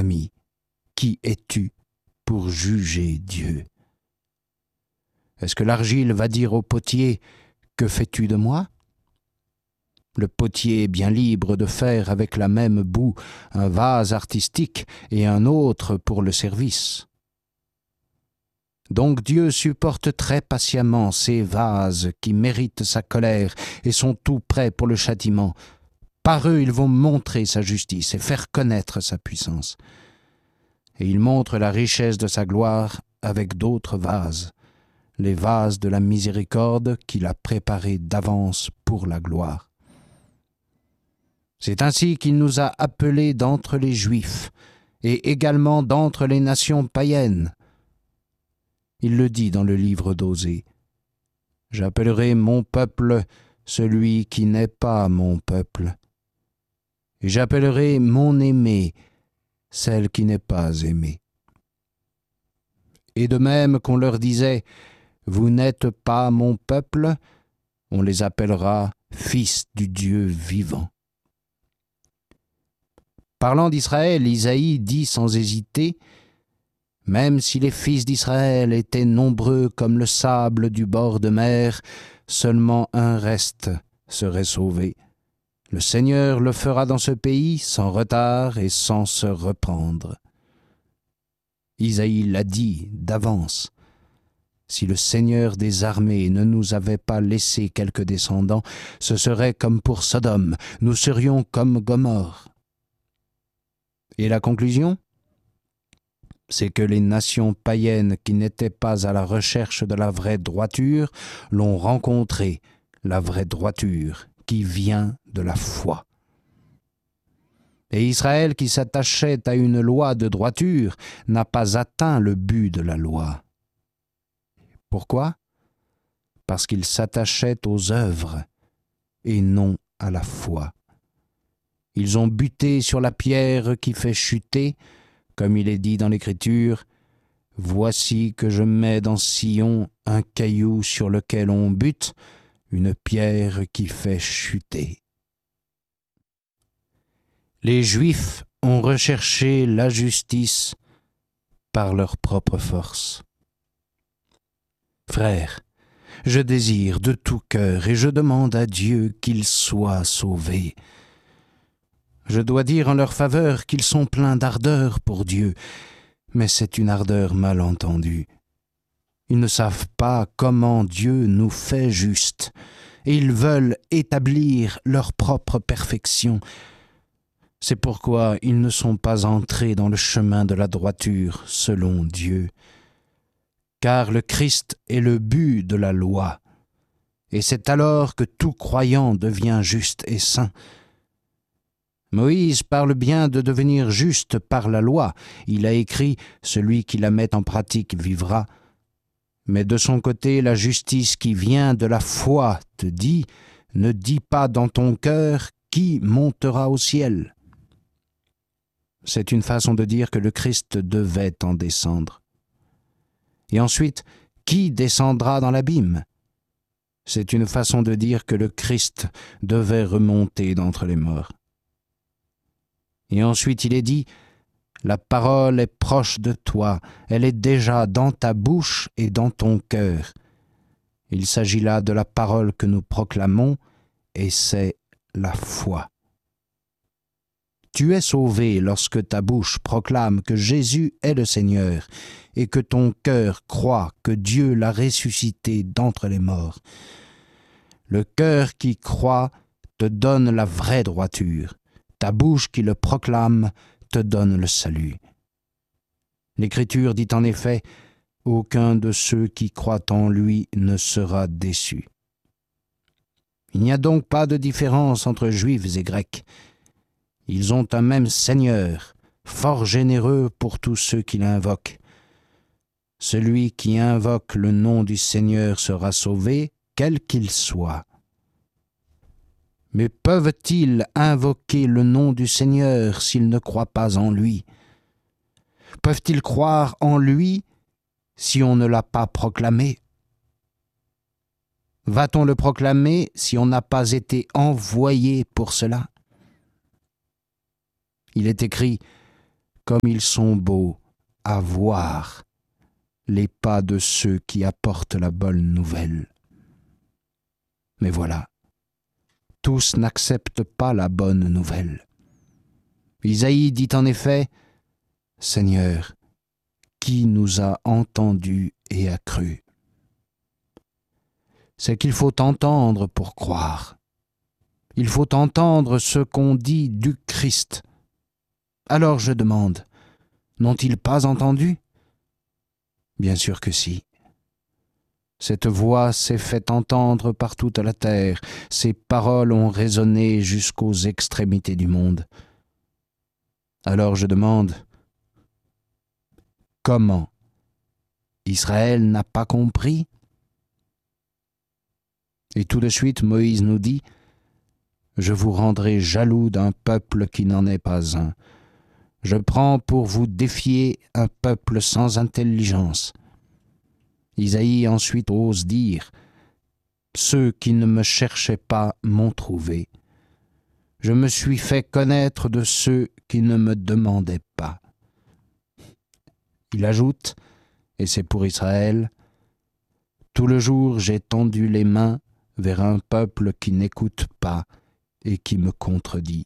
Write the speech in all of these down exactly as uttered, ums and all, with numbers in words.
Ami, qui es-tu pour juger Dieu? Est-ce que l'argile va dire au potier « Que fais-tu de moi ?» Le potier est bien libre de faire avec la même boue un vase artistique et un autre pour le service. Donc Dieu supporte très patiemment ces vases qui méritent sa colère et sont tout prêts pour le châtiment. Par eux, ils vont montrer sa justice et faire connaître sa puissance. Et il montre la richesse de sa gloire avec d'autres vases, les vases de la miséricorde qu'il a préparés d'avance pour la gloire. C'est ainsi qu'il nous a appelés d'entre les Juifs et également d'entre les nations païennes. Il le dit dans le livre d'Osée. « J'appellerai mon peuple celui qui n'est pas mon peuple, et j'appellerai mon aimé celle qui n'est pas aimée. » Et de même qu'on leur disait « Vous n'êtes pas mon peuple », on les appellera fils du Dieu vivant. Parlant d'Israël, Isaïe dit sans hésiter « Même si les fils d'Israël étaient nombreux comme le sable du bord de mer, seulement un reste serait sauvé. Le Seigneur le fera dans ce pays sans retard et sans se reprendre. » Isaïe l'a dit d'avance. Si le Seigneur des armées ne nous avait pas laissé quelques descendants, ce serait comme pour Sodome, nous serions comme Gomorrhe. Et la conclusion ? C'est que les nations païennes qui n'étaient pas à la recherche de la vraie droiture l'ont rencontrée, la vraie droiture qui vient de la foi. Et Israël qui s'attachait à une loi de droiture n'a pas atteint le but de la loi. Pourquoi ? Parce qu'il s'attachait aux œuvres et non à la foi. Ils ont buté sur la pierre qui fait chuter, comme il est dit dans l'Écriture, « Voici que je mets dans Sion un caillou sur lequel on bute, une pierre qui fait chuter. » Les Juifs ont recherché la justice par leur propre force. Frères, je désire de tout cœur et je demande à Dieu qu'ils soient sauvés. Je dois dire en leur faveur qu'ils sont pleins d'ardeur pour Dieu, mais c'est une ardeur mal entendue. Ils ne savent pas comment Dieu nous fait justes, et ils veulent établir leur propre perfection. C'est pourquoi ils ne sont pas entrés dans le chemin de la droiture selon Dieu. Car le Christ est le but de la loi, et c'est alors que tout croyant devient juste et saint. Moïse parle bien de devenir juste par la loi. Il a écrit « Celui qui la met en pratique vivra ». Mais de son côté, la justice qui vient de la foi te dit « Ne dis pas dans ton cœur qui montera au ciel ». C'est une façon de dire que le Christ devait en descendre. Et ensuite, qui descendra dans l'abîme ? C'est une façon de dire que le Christ devait remonter d'entre les morts. Et ensuite il est dit, la parole est proche de toi, elle est déjà dans ta bouche et dans ton cœur. Il s'agit là de la parole que nous proclamons, et c'est la foi. Tu es sauvé lorsque ta bouche proclame que Jésus est le Seigneur, et que ton cœur croit que Dieu l'a ressuscité d'entre les morts. Le cœur qui croit te donne la vraie droiture. Ta bouche qui le proclame te donne le salut. L'Écriture dit en effet, « Aucun de ceux qui croient en lui ne sera déçu. » Il n'y a donc pas de différence entre Juifs et Grecs. Ils ont un même Seigneur, fort généreux pour tous ceux qui l'invoquent. Celui qui invoque le nom du Seigneur sera sauvé, quel qu'il soit. Mais peuvent-ils invoquer le nom du Seigneur s'ils ne croient pas en lui? Peuvent-ils croire en lui si on ne l'a pas proclamé? Va-t-on le proclamer si on n'a pas été envoyé pour cela? Il est écrit comme ils sont beaux à voir les pas de ceux qui apportent la bonne nouvelle. Mais voilà, tous n'acceptent pas la bonne nouvelle. Isaïe dit en effet, « Seigneur, qui nous a entendus et a cru ?» C'est qu'il faut entendre pour croire. Il faut entendre ce qu'on dit du Christ. Alors je demande, n'ont-ils pas entendu? Bien sûr que si. Cette voix s'est fait entendre par toute la terre, ces paroles ont résonné jusqu'aux extrémités du monde. Alors je demande, comment Israël n'a pas compris? Et tout de suite Moïse nous dit, je vous rendrai jaloux d'un peuple qui n'en est pas un. Je prends pour vous défier un peuple sans intelligence. Isaïe ensuite ose dire, ceux qui ne me cherchaient pas m'ont trouvé. Je me suis fait connaître de ceux qui ne me demandaient pas. Il ajoute, et c'est pour Israël, tout le jour j'ai tendu les mains vers un peuple qui n'écoute pas et qui me contredit.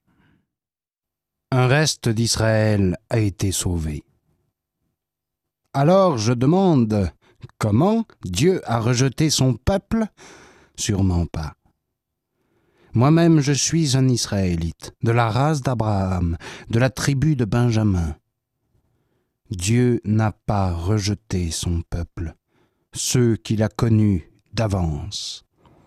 Un reste d'Israël a été sauvé. Alors je demande, comment Dieu a rejeté son peuple? Sûrement pas. Moi-même je suis un Israélite, de la race d'Abraham, de la tribu de Benjamin. Dieu n'a pas rejeté son peuple, ceux qu'il a connus d'avance.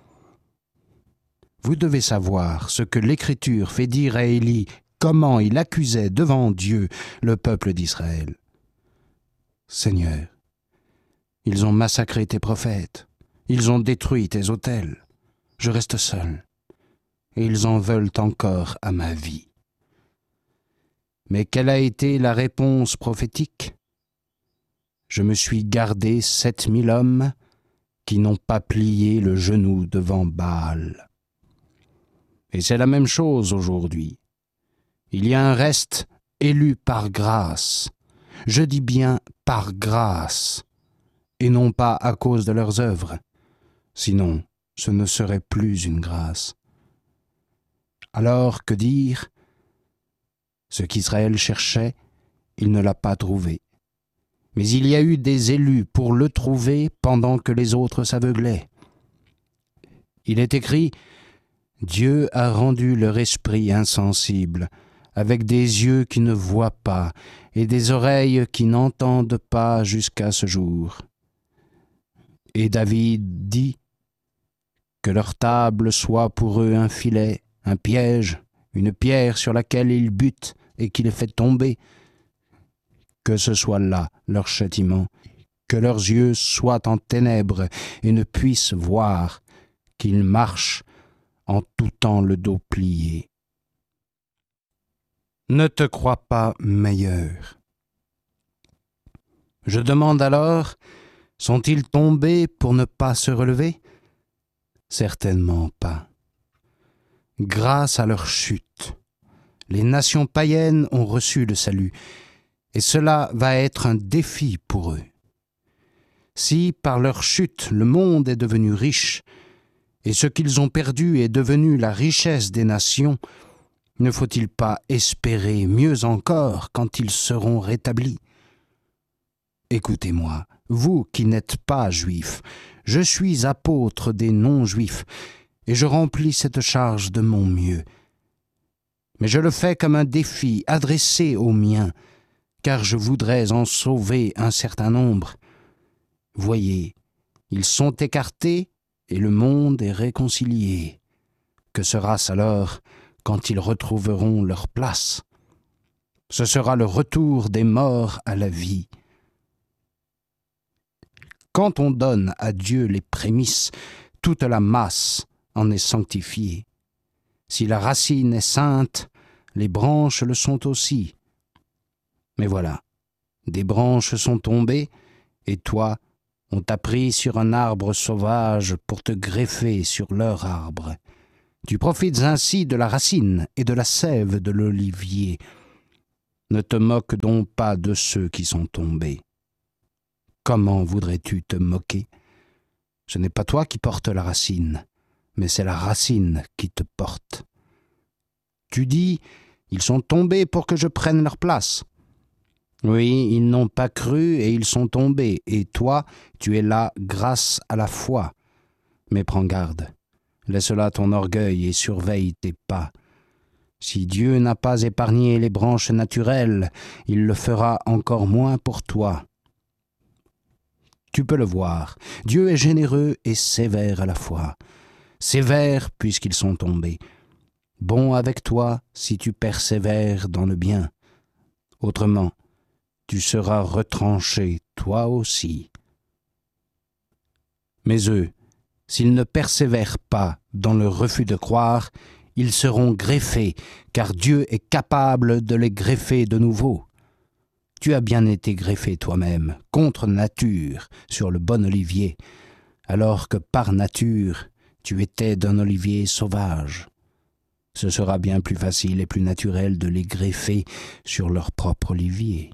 Vous devez savoir ce que l'Écriture fait dire à Élie, comment il accusait devant Dieu le peuple d'Israël. Seigneur, ils ont massacré tes prophètes, ils ont détruit tes autels, je reste seul, et ils en veulent encore à ma vie. Mais quelle a été la réponse prophétique? Je me suis gardé sept mille hommes qui n'ont pas plié le genou devant Baal. Et c'est la même chose aujourd'hui. Il y a un reste élu par grâce. Je dis bien par grâce, et non pas à cause de leurs œuvres. Sinon, ce ne serait plus une grâce. Alors, que dire? Ce qu'Israël cherchait, il ne l'a pas trouvé. Mais il y a eu des élus pour le trouver pendant que les autres s'aveuglaient. Il est écrit, « Dieu a rendu leur esprit insensible, avec des yeux qui ne voient pas et des oreilles qui n'entendent pas jusqu'à ce jour. » Et David dit, « Que leur table soit pour eux un filet, un piège, une pierre sur laquelle ils butent et qui les fait tomber. Que ce soit là leur châtiment, que leurs yeux soient en ténèbres et ne puissent voir, qu'ils marchent en tout temps le dos plié. » Ne te crois pas meilleur. Je demande alors, sont-ils tombés pour ne pas se relever? Certainement pas. Grâce à leur chute, les nations païennes ont reçu le salut, et cela va être un défi pour eux. Si par leur chute le monde est devenu riche, et ce qu'ils ont perdu est devenu la richesse des nations, ne faut-il pas espérer mieux encore quand ils seront rétablis? Écoutez-moi, vous qui n'êtes pas juifs, je suis apôtre des non-juifs, et je remplis cette charge de mon mieux. Mais je le fais comme un défi adressé aux miens, car je voudrais en sauver un certain nombre. Voyez, ils sont écartés et le monde est réconcilié. Que sera-ce alors quand ils retrouveront leur place? Ce sera le retour des morts à la vie. Quand on donne à Dieu les prémices, toute la masse en est sanctifiée. Si la racine est sainte, les branches le sont aussi. Mais voilà, des branches sont tombées, et toi, on t'a pris sur un arbre sauvage pour te greffer sur leur arbre. Tu profites ainsi de la racine et de la sève de l'olivier. Ne te moque donc pas de ceux qui sont tombés. Comment voudrais-tu te moquer? Ce n'est pas toi qui portes la racine, mais c'est la racine qui te porte. Tu dis, ils sont tombés pour que je prenne leur place. Oui, ils n'ont pas cru et ils sont tombés, et toi, tu es là grâce à la foi. Mais prends garde, laisse là ton orgueil et surveille tes pas. Si Dieu n'a pas épargné les branches naturelles, il le fera encore moins pour toi. Tu peux le voir, Dieu est généreux et sévère à la fois. Sévère puisqu'ils sont tombés. Bon avec toi si tu persévères dans le bien. Autrement, tu seras retranché toi aussi. Mais eux, s'ils ne persévèrent pas dans le refus de croire, ils seront greffés, car Dieu est capable de les greffer de nouveau. Tu as bien été greffé toi-même, contre nature, sur le bon olivier, alors que par nature, tu étais d'un olivier sauvage. Ce sera bien plus facile et plus naturel de les greffer sur leur propre olivier.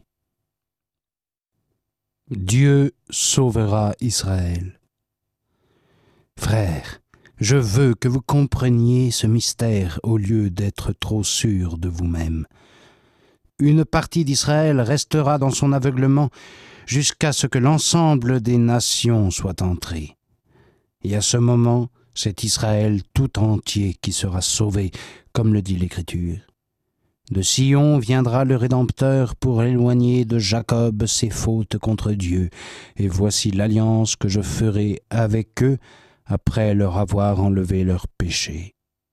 Dieu sauvera Israël. Frères, je veux que vous compreniez ce mystère au lieu d'être trop sûrs de vous-même. Une partie d'Israël restera dans son aveuglement jusqu'à ce que l'ensemble des nations soit entré. Et à ce moment, c'est Israël tout entier qui sera sauvé, comme le dit l'Écriture. De Sion viendra le Rédempteur pour éloigner de Jacob ses fautes contre Dieu. Et voici l'alliance que je ferai avec eux après leur avoir enlevé leurs péchés.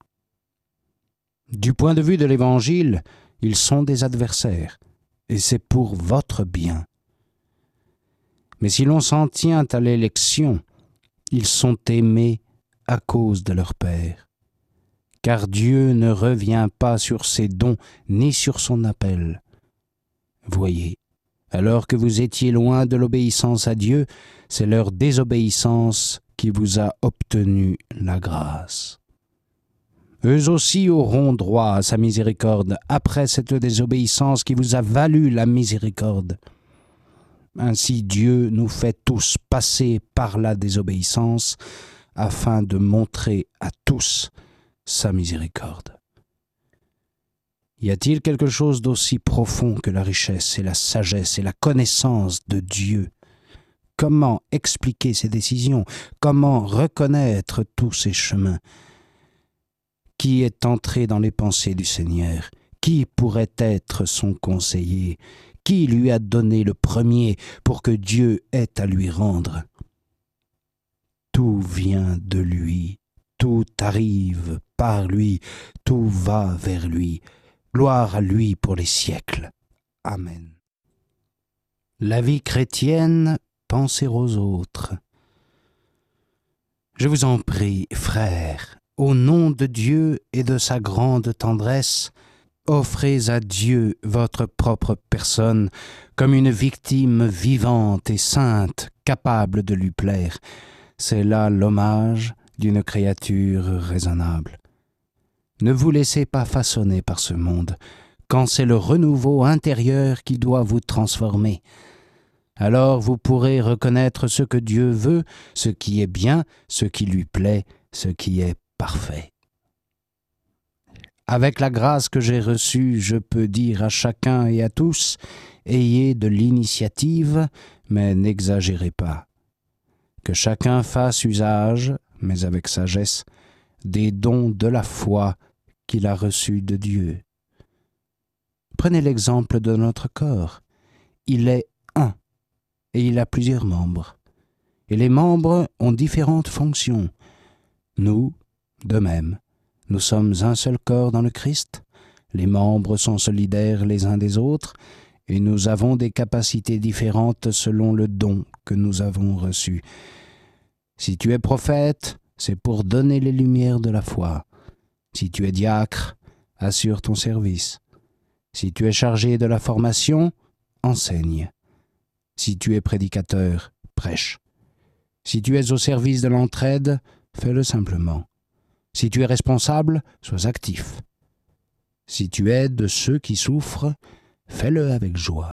Du point de vue de l'Évangile, ils sont des adversaires, et c'est pour votre bien. Mais si l'on s'en tient à l'élection, ils sont aimés à cause de leur Père. Car Dieu ne revient pas sur ses dons ni sur son appel. Voyez, alors que vous étiez loin de l'obéissance à Dieu, c'est leur désobéissance qui vous a obtenu la grâce. Eux aussi auront droit à sa miséricorde après cette désobéissance qui vous a valu la miséricorde. Ainsi Dieu nous fait tous passer par la désobéissance afin de montrer à tous sa miséricorde. Y a-t-il quelque chose d'aussi profond que la richesse et la sagesse et la connaissance de Dieu? Comment expliquer ses décisions? Comment reconnaître tous ses chemins? Qui est entré dans les pensées du Seigneur? Qui pourrait être son conseiller? Qui lui a donné le premier pour que Dieu ait à lui rendre? Tout vient de lui, tout arrive par lui, tout va vers lui. Gloire à lui pour les siècles. Amen. La vie chrétienne, penser aux autres. Je vous en prie, frères, au nom de Dieu et de sa grande tendresse, offrez à Dieu votre propre personne comme une victime vivante et sainte, capable de lui plaire. C'est là l'hommage d'une créature raisonnable. Ne vous laissez pas façonner par ce monde, quand c'est le renouveau intérieur qui doit vous transformer. Alors vous pourrez reconnaître ce que Dieu veut, ce qui est bien, ce qui lui plaît, ce qui est parfait. Avec la grâce que j'ai reçue, je peux dire à chacun et à tous, ayez de l'initiative, mais n'exagérez pas. Que chacun fasse usage, mais avec sagesse, des dons de la foi qu'il a reçus de Dieu. Prenez l'exemple de notre corps. Il est un, et il a plusieurs membres. Et les membres ont différentes fonctions. Nous, de même, nous sommes un seul corps dans le Christ, les membres sont solidaires les uns des autres, et nous avons des capacités différentes selon le don que nous avons reçu. Si tu es prophète, c'est pour donner les lumières de la foi. Si tu es diacre, assure ton service. Si tu es chargé de la formation, enseigne. Si tu es prédicateur, prêche. Si tu es au service de l'entraide, fais-le simplement. Si tu es responsable, sois actif. Si tu es de ceux qui souffrent, fais-le avec joie.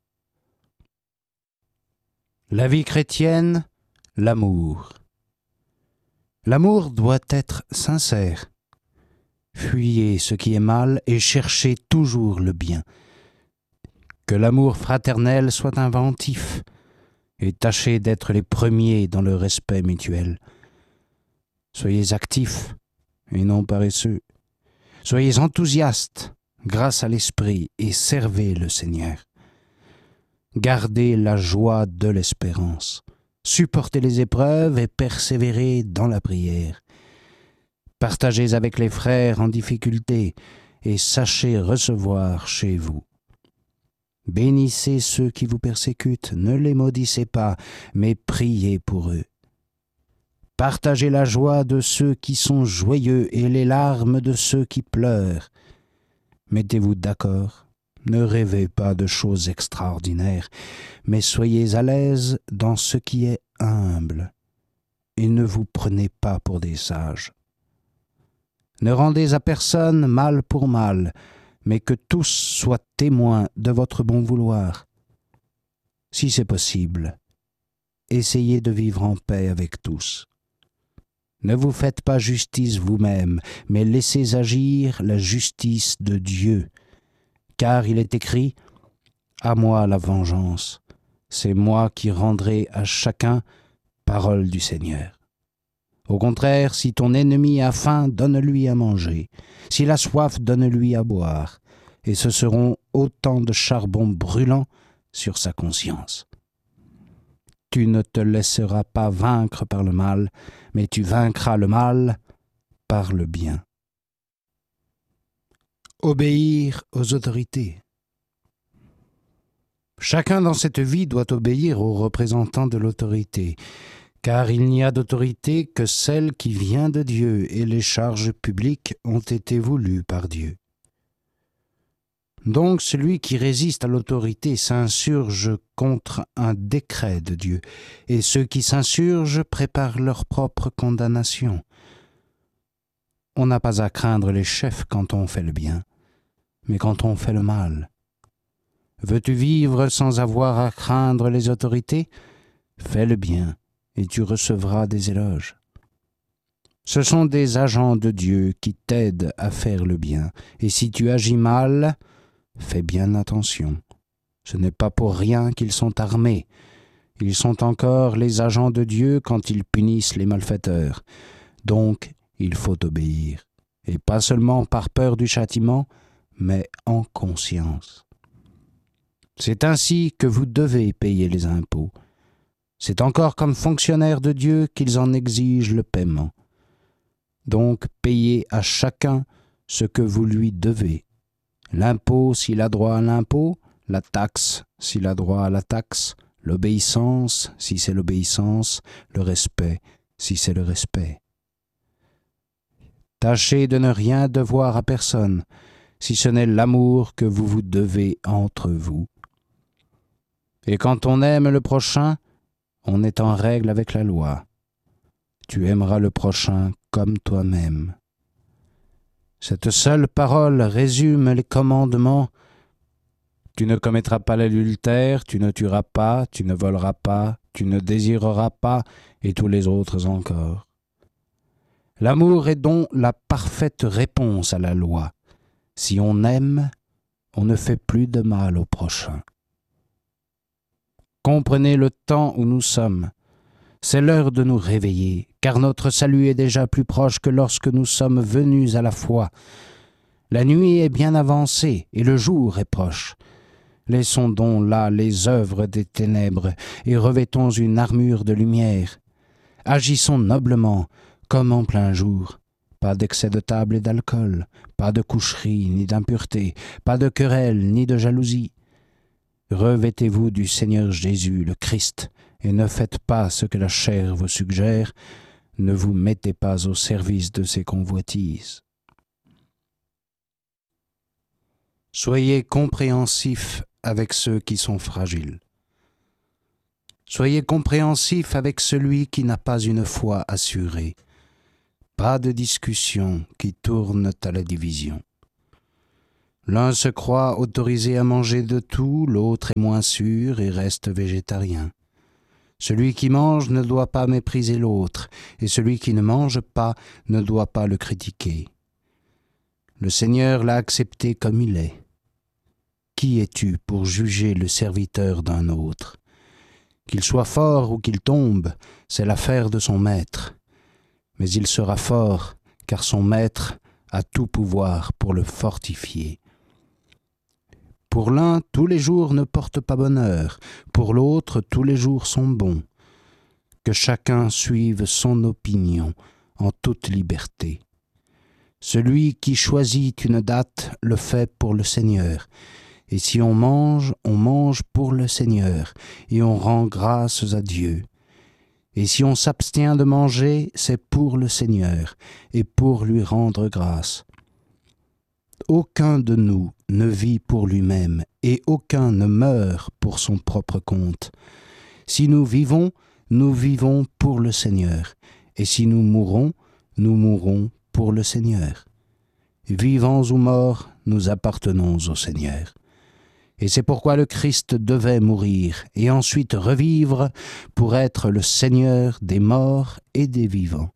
La vie chrétienne, l'amour. L'amour doit être sincère. Fuyez ce qui est mal et cherchez toujours le bien. Que l'amour fraternel soit inventif et tâchez d'être les premiers dans le respect mutuel. Soyez actifs et non paresseux. Soyez enthousiastes grâce à l'Esprit et servez le Seigneur. Gardez la joie de l'espérance. Supportez les épreuves et persévérez dans la prière. Partagez avec les frères en difficulté et sachez recevoir chez vous. Bénissez ceux qui vous persécutent, ne les maudissez pas, mais priez pour eux. Partagez la joie de ceux qui sont joyeux et les larmes de ceux qui pleurent. Mettez-vous d'accord, ne rêvez pas de choses extraordinaires, mais soyez à l'aise dans ce qui est humble, et ne vous prenez pas pour des sages. Ne rendez à personne mal pour mal, mais que tous soient témoins de votre bon vouloir. Si c'est possible, essayez de vivre en paix avec tous. Ne vous faites pas justice vous-même, mais laissez agir la justice de Dieu. Car il est écrit « À moi la vengeance, c'est moi qui rendrai à chacun parole du Seigneur. » Au contraire, si ton ennemi a faim, donne-lui à manger. S'il a soif, donne-lui à boire. Et ce seront autant de charbons brûlants sur sa conscience. Tu ne te laisseras pas vaincre par le mal, mais tu vaincras le mal par le bien. Obéir aux autorités. Chacun dans cette vie doit obéir aux représentants de l'autorité, car il n'y a d'autorité que celle qui vient de Dieu, et les charges publiques ont été voulues par Dieu. Donc celui qui résiste à l'autorité s'insurge contre un décret de Dieu, et ceux qui s'insurgent préparent leur propre condamnation. On n'a pas à craindre les chefs quand on fait le bien, mais quand on fait le mal. Veux-tu vivre sans avoir à craindre les autorités? Fais le bien, et tu recevras des éloges. Ce sont des agents de Dieu qui t'aident à faire le bien, et si tu agis mal, fais bien attention. Ce n'est pas pour rien qu'ils sont armés. Ils sont encore les agents de Dieu quand ils punissent les malfaiteurs. Donc, il faut obéir, et pas seulement par peur du châtiment, mais en conscience. C'est ainsi que vous devez payer les impôts. C'est encore comme fonctionnaires de Dieu qu'ils en exigent le paiement. Donc, payez à chacun ce que vous lui devez. L'impôt s'il a droit à l'impôt, la taxe s'il a droit à la taxe, l'obéissance si c'est l'obéissance, le respect si c'est le respect. Tâchez de ne rien devoir à personne, si ce n'est l'amour que vous vous devez entre vous. Et quand on aime le prochain, on est en règle avec la loi. Tu aimeras le prochain comme toi-même. Cette seule parole résume les commandements. Tu ne commettras pas l'adultère, tu ne tueras pas, tu ne voleras pas, tu ne désireras pas, et tous les autres encore. L'amour est donc la parfaite réponse à la loi. Si on aime, on ne fait plus de mal au prochain. Comprenez le temps où nous sommes. C'est l'heure de nous réveiller, car notre salut est déjà plus proche que lorsque nous sommes venus à la foi. La nuit est bien avancée et le jour est proche. Laissons donc là les œuvres des ténèbres et revêtons une armure de lumière. Agissons noblement, comme en plein jour. Pas d'excès de table et d'alcool, pas de coucherie ni d'impureté, pas de querelle ni de jalousie. Revêtez-vous du Seigneur Jésus, le Christ, et ne faites pas ce que la chair vous suggère, ne vous mettez pas au service de ses convoitises. Soyez compréhensifs avec ceux qui sont fragiles. Soyez compréhensifs avec celui qui n'a pas une foi assurée. Pas de discussion qui tourne à la division. L'un se croit autorisé à manger de tout, l'autre est moins sûr et reste végétarien. Celui qui mange ne doit pas mépriser l'autre, et celui qui ne mange pas ne doit pas le critiquer. Le Seigneur l'a accepté comme il est. Qui es-tu pour juger le serviteur d'un autre? Qu'il soit fort ou qu'il tombe, c'est l'affaire de son maître. Mais il sera fort, car son maître a tout pouvoir pour le fortifier. Pour l'un, tous les jours ne portent pas bonheur, pour l'autre, tous les jours sont bons. Que chacun suive son opinion en toute liberté. Celui qui choisit une date le fait pour le Seigneur. Et si on mange, on mange pour le Seigneur, et on rend grâces à Dieu. Et si on s'abstient de manger, c'est pour le Seigneur, et pour lui rendre grâce. Aucun de nous ne vit pour lui-même, et aucun ne meurt pour son propre compte. Si nous vivons, nous vivons pour le Seigneur, et si nous mourons, nous mourons pour le Seigneur. Vivants ou morts, nous appartenons au Seigneur. Et c'est pourquoi le Christ devait mourir, et ensuite revivre pour être le Seigneur des morts et des vivants.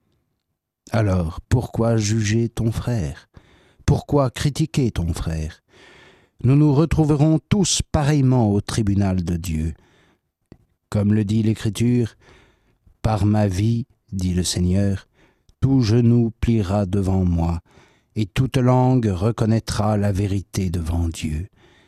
Alors, pourquoi juger ton frère ? Pourquoi critiquer ton frère ? Nous nous retrouverons tous pareillement au tribunal de Dieu. Comme le dit l'Écriture, « Par ma vie, dit le Seigneur, tout genou pliera devant moi, et toute langue reconnaîtra la vérité devant Dieu. »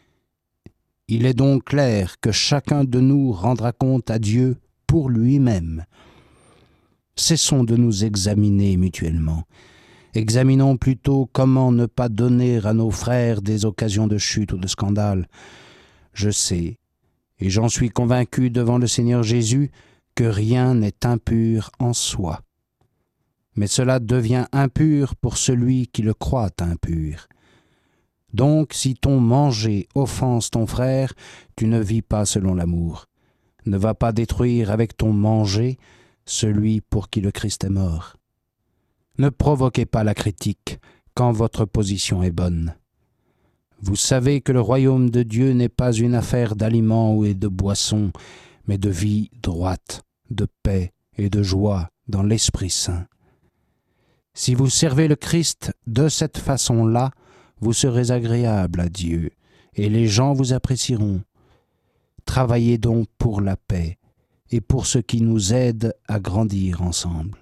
Il est donc clair que chacun de nous rendra compte à Dieu pour lui-même. Cessons de nous examiner mutuellement. Examinons plutôt comment ne pas donner à nos frères des occasions de chute ou de scandale. Je sais, et j'en suis convaincu devant le Seigneur Jésus, que rien n'est impur en soi. Mais cela devient impur pour celui qui le croit impur. Donc, si ton manger offense ton frère, tu ne vis pas selon l'amour. Ne va pas détruire avec ton manger celui pour qui le Christ est mort. Ne provoquez pas la critique quand votre position est bonne. Vous savez que le royaume de Dieu n'est pas une affaire d'aliments ou de boissons, mais de vie droite, de paix et de joie dans l'Esprit Saint. Si vous servez le Christ de cette façon-là, vous serez agréable à Dieu, et les gens vous apprécieront. Travaillez donc pour la paix, et pour ce qui nous aide à grandir ensemble.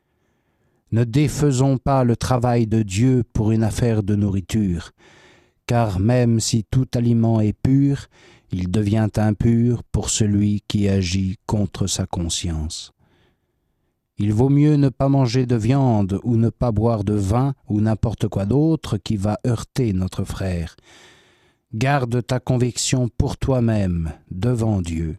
Ne défaisons pas le travail de Dieu pour une affaire de nourriture, car même si tout aliment est pur, il devient impur pour celui qui agit contre sa conscience. Il vaut mieux ne pas manger de viande ou ne pas boire de vin ou n'importe quoi d'autre qui va heurter notre frère. Garde ta conviction pour toi-même devant Dieu.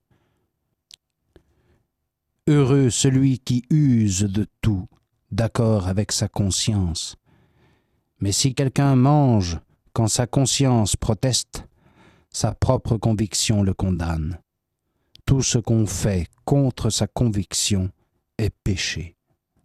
Heureux celui qui use de tout, d'accord avec sa conscience. Mais si quelqu'un mange quand sa conscience proteste, sa propre conviction le condamne. Tout ce qu'on fait contre sa conviction est péché.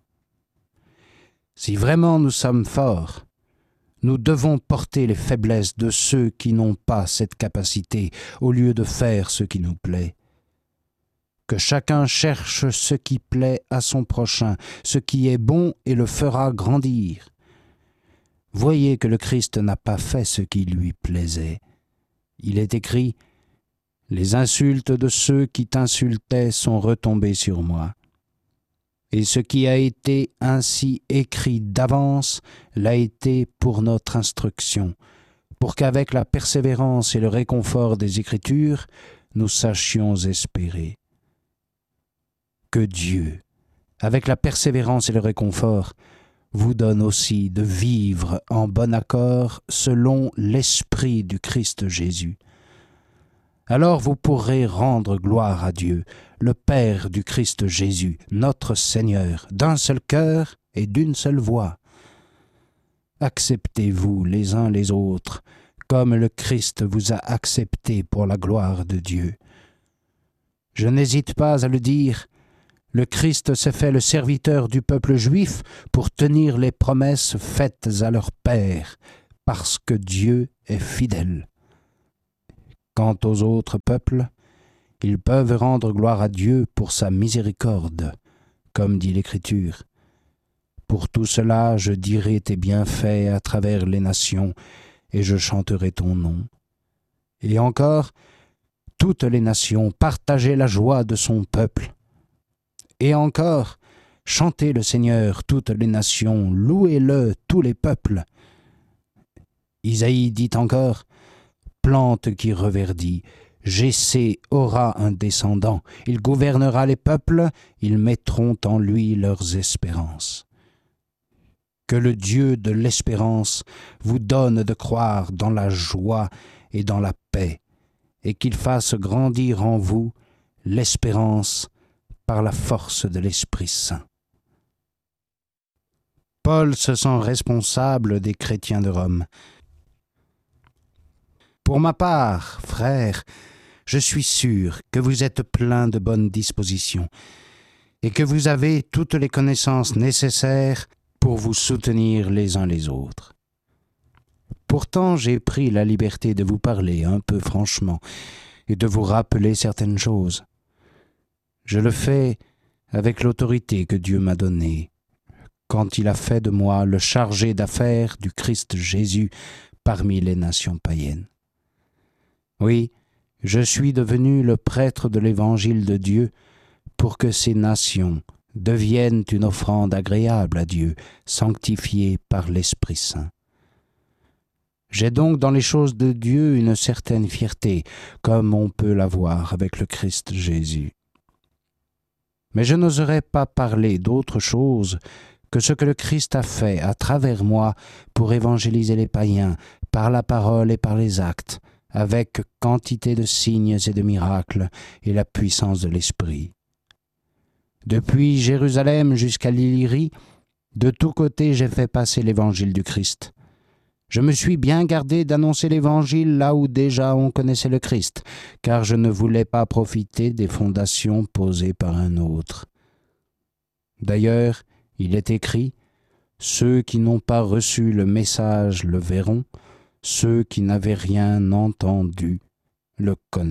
Si vraiment nous sommes forts, nous devons porter les faiblesses de ceux qui n'ont pas cette capacité au lieu de faire ce qui nous plaît. Que chacun cherche ce qui plaît à son prochain, ce qui est bon et le fera grandir. Voyez que le Christ n'a pas fait ce qui lui plaisait. Il est écrit « Les insultes de ceux qui t'insultaient sont retombées sur moi. » Et ce qui a été ainsi écrit d'avance l'a été pour notre instruction, pour qu'avec la persévérance et le réconfort des Écritures, nous sachions espérer. Que Dieu, avec la persévérance et le réconfort, vous donne aussi de vivre en bon accord selon l'Esprit du Christ Jésus. Alors vous pourrez rendre gloire à Dieu, le Père du Christ Jésus, notre Seigneur, d'un seul cœur et d'une seule voix. Acceptez-vous les uns les autres, comme le Christ vous a accepté pour la gloire de Dieu. Je n'hésite pas à le dire, le Christ s'est fait le serviteur du peuple juif pour tenir les promesses faites à leur Père, parce que Dieu est fidèle. Quant aux autres peuples, ils peuvent rendre gloire à Dieu pour sa miséricorde, comme dit l'Écriture. Pour tout cela, je dirai tes bienfaits à travers les nations, et je chanterai ton nom. Et encore, toutes les nations, partagez la joie de son peuple. Et encore, chantez le Seigneur, toutes les nations, louez-le, tous les peuples. Isaïe dit encore, plante qui reverdit, Jessé aura un descendant, il gouvernera les peuples, ils mettront en lui leurs espérances. Que le Dieu de l'espérance vous donne de croire dans la joie et dans la paix, et qu'il fasse grandir en vous l'espérance par la force de l'Esprit Saint. Paul se sent responsable des chrétiens de Rome. Pour ma part, frères, je suis sûr que vous êtes pleins de bonnes dispositions et que vous avez toutes les connaissances nécessaires pour vous soutenir les uns les autres. Pourtant, j'ai pris la liberté de vous parler un peu franchement et de vous rappeler certaines choses. Je le fais avec l'autorité que Dieu m'a donnée, quand il a fait de moi le chargé d'affaires du Christ Jésus parmi les nations païennes. Oui, je suis devenu le prêtre de l'Évangile de Dieu pour que ces nations deviennent une offrande agréable à Dieu, sanctifiée par l'Esprit Saint. J'ai donc dans les choses de Dieu une certaine fierté, comme on peut l'avoir avec le Christ Jésus. Mais je n'oserais pas parler d'autre chose que ce que le Christ a fait à travers moi pour évangéliser les païens, par la parole et par les actes, avec quantité de signes et de miracles et la puissance de l'Esprit. Depuis Jérusalem jusqu'à l'Illyrie, de tous côtés j'ai fait passer l'évangile du Christ. Je me suis bien gardé d'annoncer l'évangile là où déjà on connaissait le Christ, car je ne voulais pas profiter des fondations posées par un autre. D'ailleurs, il est écrit, « Ceux qui n'ont pas reçu le message le verront, ceux qui n'avaient rien entendu le connaîtront. »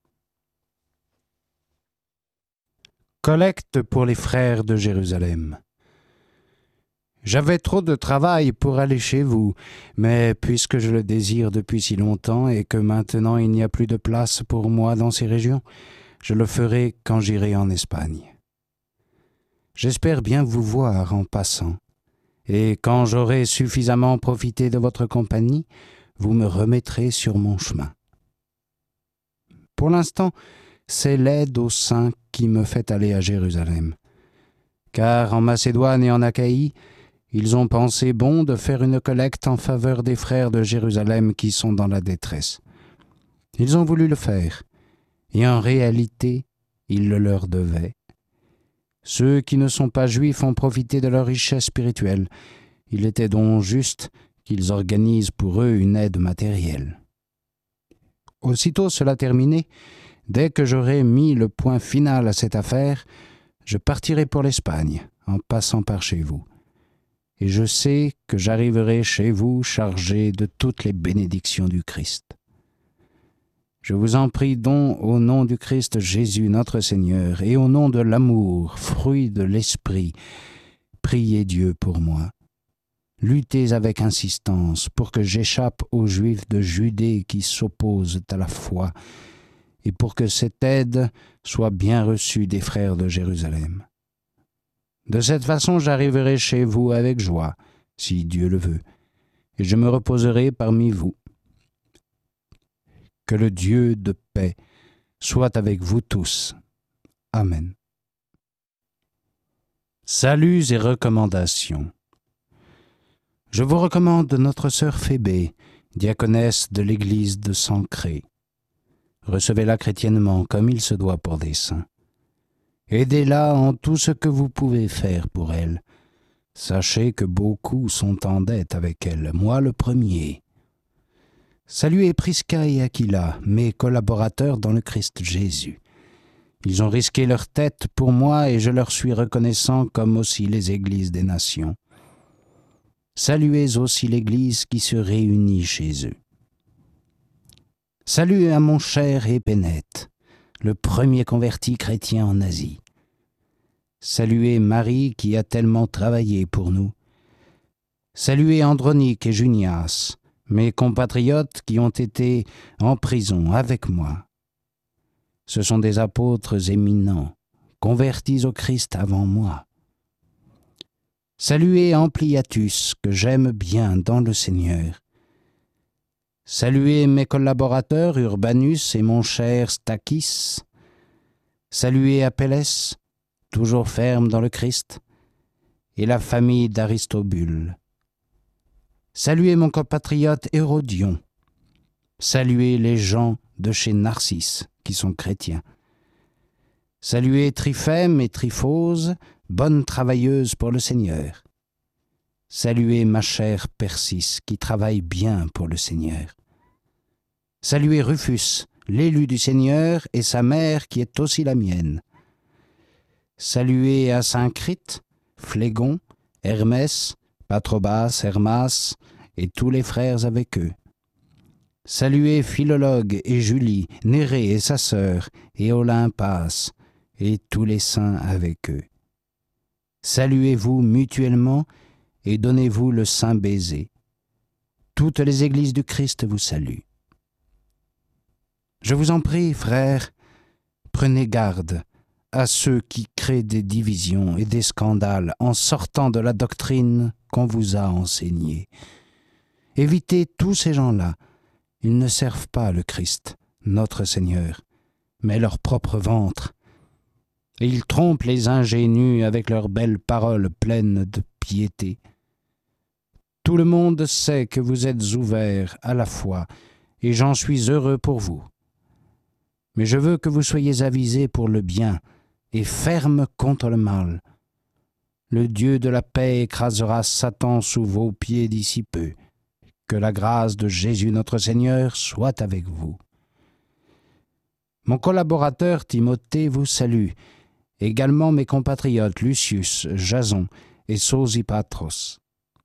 Collecte pour les frères de Jérusalem. J'avais trop de travail pour aller chez vous, mais puisque je le désire depuis si longtemps et que maintenant il n'y a plus de place pour moi dans ces régions, je le ferai quand j'irai en Espagne. J'espère bien vous voir en passant, et quand j'aurai suffisamment profité de votre compagnie, vous me remettrez sur mon chemin. Pour l'instant, c'est l'aide aux saints qui me fait aller à Jérusalem, car en Macédoine et en Achaïe, ils ont pensé bon de faire une collecte en faveur des frères de Jérusalem qui sont dans la détresse. Ils ont voulu le faire, et en réalité, ils le leur devaient. Ceux qui ne sont pas juifs ont profité de leur richesse spirituelle. Il était donc juste qu'ils organisent pour eux une aide matérielle. Aussitôt cela terminé, dès que j'aurai mis le point final à cette affaire, je partirai pour l'Espagne, en passant par chez vous. Et je sais que j'arriverai chez vous chargé de toutes les bénédictions du Christ. Je vous en prie donc au nom du Christ Jésus notre Seigneur et au nom de l'amour, fruit de l'Esprit, priez Dieu pour moi. Luttez avec insistance pour que j'échappe aux Juifs de Judée qui s'opposent à la foi et pour que cette aide soit bien reçue des frères de Jérusalem. De cette façon, j'arriverai chez vous avec joie, si Dieu le veut, et je me reposerai parmi vous. Que le Dieu de paix soit avec vous tous. Amen. Saluts et recommandations. Je vous recommande notre sœur Phébé, diaconesse de l'église de Sancré. Recevez-la chrétiennement comme il se doit pour des saints. Aidez-la en tout ce que vous pouvez faire pour elle. Sachez que beaucoup sont en dette avec elle, moi le premier. Saluez Prisca et Aquila, mes collaborateurs dans le Christ Jésus. Ils ont risqué leur tête pour moi et je leur suis reconnaissant comme aussi les églises des nations. Saluez aussi l'Église qui se réunit chez eux. Salut à mon cher Épénète, le premier converti chrétien en Asie. Saluez Marie qui a tellement travaillé pour nous. Saluez Andronique et Junias, mes compatriotes qui ont été en prison avec moi. Ce sont des apôtres éminents, convertis au Christ avant moi. Saluez Ampliatus, que j'aime bien dans le Seigneur. Saluez mes collaborateurs Urbanus et mon cher Stachys. Saluez Apelles, toujours ferme dans le Christ, et la famille d'Aristobule. Saluez mon compatriote Hérodion. Saluez les gens de chez Narcisse, qui sont chrétiens. Saluez Tryphème et Tryphose, bonnes travailleuses pour le Seigneur. Saluez ma chère Persis, qui travaille bien pour le Seigneur. Saluez Rufus, l'élu du Seigneur, et sa mère, qui est aussi la mienne. Saluez Asyncrite, Phlégon, Hermès, Patrobas, Hermas, et tous les frères avec eux. Saluez Philologue et Julie, Nérée et sa sœur, et Olympas, et tous les saints avec eux. Saluez-vous mutuellement, et donnez-vous le saint baiser. Toutes les églises du Christ vous saluent. Je vous en prie, frères, prenez garde à ceux qui créent des divisions et des scandales en sortant de la doctrine qu'on vous a enseignée. Évitez tous ces gens-là. Ils ne servent pas le Christ, notre Seigneur, mais leur propre ventre. Et ils trompent les ingénus avec leurs belles paroles pleines de piété. Tout le monde sait que vous êtes ouverts à la foi, et j'en suis heureux pour vous. Mais je veux que vous soyez avisés pour le bien et fermes contre le mal. Le Dieu de la paix écrasera Satan sous vos pieds d'ici peu. Que la grâce de Jésus notre Seigneur soit avec vous. Mon collaborateur Timothée vous salue, également mes compatriotes Lucius, Jason et Sosipatros.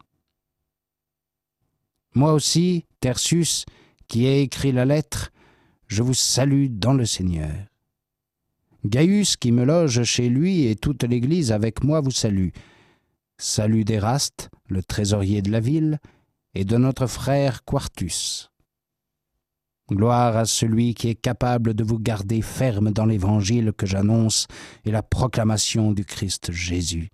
Moi aussi, Tertius, qui ai écrit la lettre, je vous salue dans le Seigneur. Gaius, qui me loge chez lui, et toute l'Église avec moi vous salue. Salut d'Éraste, le trésorier de la ville, et de notre frère Quartus. Gloire à celui qui est capable de vous garder ferme dans l'Évangile que j'annonce et la proclamation du Christ Jésus.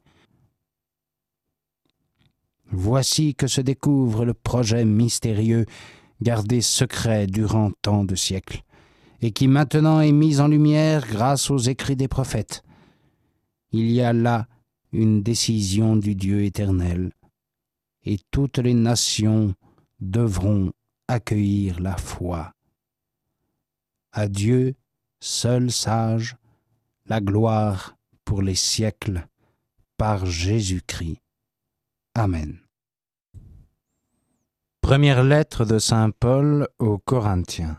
Voici que se découvre le projet mystérieux gardé secret durant tant de siècles, et qui maintenant est mis en lumière grâce aux écrits des prophètes. Il y a là une décision du Dieu éternel, et toutes les nations devront accueillir la foi. À Dieu, seul sage, la gloire pour les siècles, par Jésus-Christ. Amen. Première lettre de saint Paul aux Corinthiens.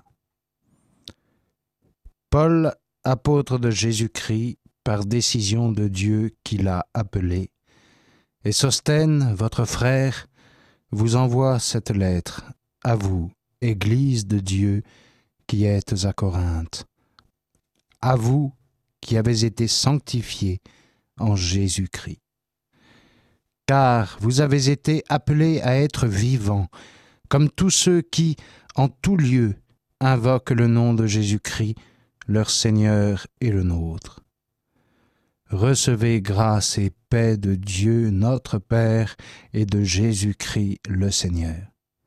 Paul, apôtre de Jésus-Christ, par décision de Dieu qui l'a appelé, et Sosthène, votre frère, vous envoie cette lettre, à vous, Église de Dieu, qui êtes à Corinthe, à vous qui avez été sanctifiés en Jésus-Christ. Car vous avez été appelés à être vivants, comme tous ceux qui, en tout lieu, invoquent le nom de Jésus-Christ, leur Seigneur et le nôtre. Recevez grâce et paix de Dieu notre Père et de Jésus-Christ le Seigneur.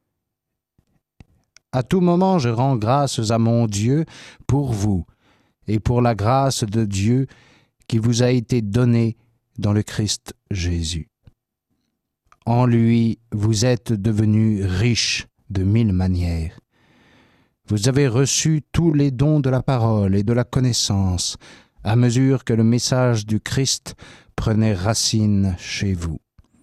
À tout moment, je rends grâces à mon Dieu pour vous et pour la grâce de Dieu qui vous a été donnée dans le Christ Jésus. En lui, vous êtes devenus riches de mille manières. Vous avez reçu tous les dons de la parole et de la connaissance, à mesure que le message du Christ prenait racine chez vous.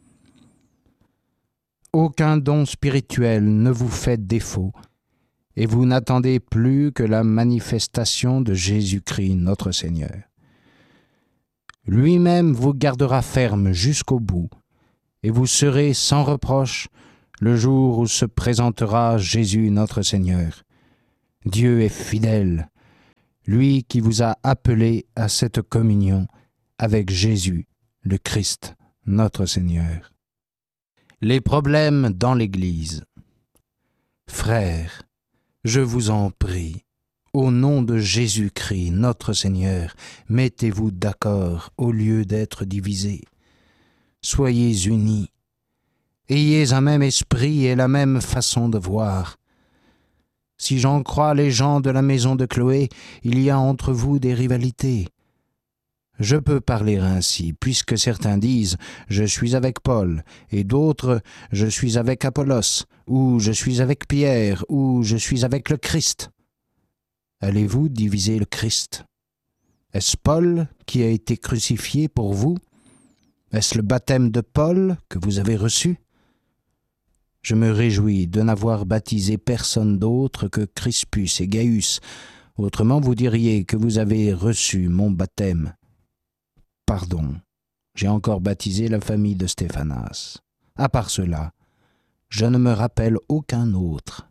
Aucun don spirituel ne vous fait défaut, et vous n'attendez plus que la manifestation de Jésus-Christ notre Seigneur. Lui-même vous gardera ferme jusqu'au bout, et vous serez sans reproche le jour où se présentera Jésus notre Seigneur. Dieu est fidèle, lui qui vous a appelé à cette communion avec Jésus, le Christ, notre Seigneur. Les problèmes dans l'Église. Frères, je vous en prie, au nom de Jésus-Christ, notre Seigneur, mettez-vous d'accord au lieu d'être divisés. Soyez unis. Ayez un même esprit et la même façon de voir. Si j'en crois les gens de la maison de Chloé, il y a entre vous des rivalités. Je peux parler ainsi, puisque certains disent « Je suis avec Paul » et d'autres « Je suis avec Apollos » ou « Je suis avec Pierre » ou « Je suis avec le Christ ». Allez-vous diviser le Christ? Est-ce Paul qui a été crucifié pour vous? Est-ce le baptême de Paul que vous avez reçu? Je me réjouis de n'avoir baptisé personne d'autre que Crispus et Gaius. Autrement, vous diriez que vous avez reçu mon baptême. Pardon, j'ai encore baptisé la famille de Stéphanas. À part cela, je ne me rappelle aucun autre.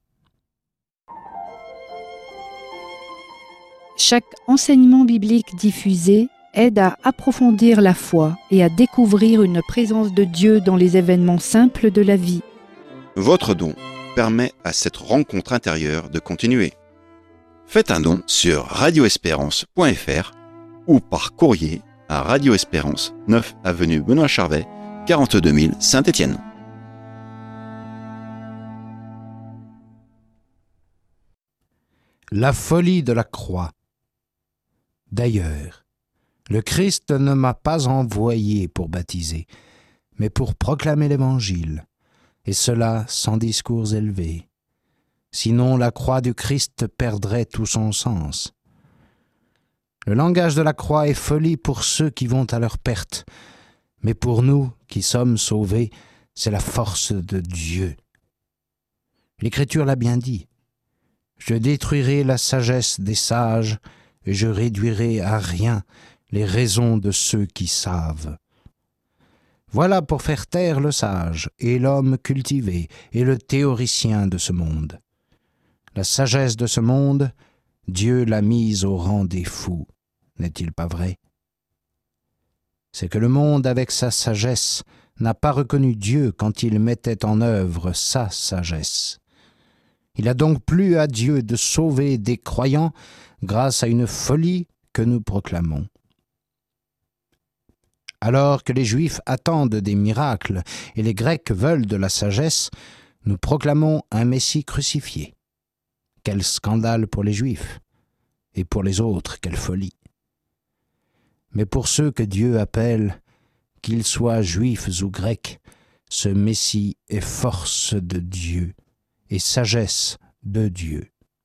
Chaque enseignement biblique diffusé aide à approfondir la foi et à découvrir une présence de Dieu dans les événements simples de la vie. Votre don permet à cette rencontre intérieure de continuer. Faites un don sur radio espérance point f r ou par courrier à Radio Espérance, neuf avenue Benoît Charvet, quarante-deux mille Saint-Étienne. La folie de la croix. D'ailleurs, le Christ ne m'a pas envoyé pour baptiser, mais pour proclamer l'Évangile, et cela sans discours élevés. Sinon, la croix du Christ perdrait tout son sens. Le langage de la croix est folie pour ceux qui vont à leur perte, mais pour nous qui sommes sauvés, c'est la force de Dieu. L'Écriture l'a bien dit. Je détruirai la sagesse des sages et je réduirai à rien les raisons de ceux qui savent. Voilà pour faire taire le sage et l'homme cultivé et le théoricien de ce monde. La sagesse de ce monde, Dieu l'a mise au rang des fous, n'est-il pas vrai? C'est que le monde, avec sa sagesse, n'a pas reconnu Dieu quand il mettait en œuvre sa sagesse. Il a donc plu à Dieu de sauver des croyants grâce à une folie que nous proclamons. Alors que les Juifs attendent des miracles et les Grecs veulent de la sagesse, nous proclamons un Messie crucifié. Quel scandale pour les Juifs, et pour les autres, quelle folie. Mais pour ceux que Dieu appelle, qu'ils soient Juifs ou Grecs, ce Messie est force de Dieu et sagesse de Dieu.